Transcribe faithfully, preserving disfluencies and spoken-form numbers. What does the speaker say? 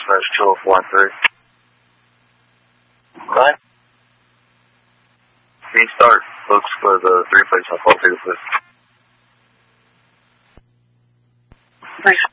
dispatch two oh four one three. Right. Restart. Looks for the three plates on four figure, please. Thanks.